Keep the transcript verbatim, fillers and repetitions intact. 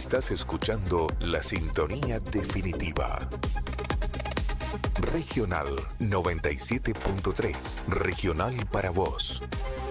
Estás escuchando la sintonía definitiva. Regional noventa y siete punto tres. Regional para vos.